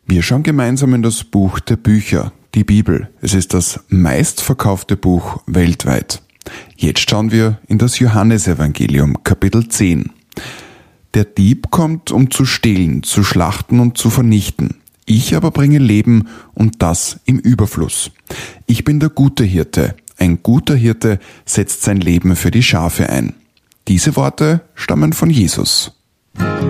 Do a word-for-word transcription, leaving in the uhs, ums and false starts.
Wir schauen gemeinsam in das Buch der Bücher, die Bibel. Es ist das meistverkaufte Buch weltweit. Jetzt schauen wir in das Johannesevangelium, Kapitel zehn. Der Dieb kommt, um zu stehlen, zu schlachten und zu vernichten. Ich aber bringe Leben und das im Überfluss. Ich bin der gute Hirte. Ein guter Hirte setzt sein Leben für die Schafe ein. Diese Worte stammen von Jesus.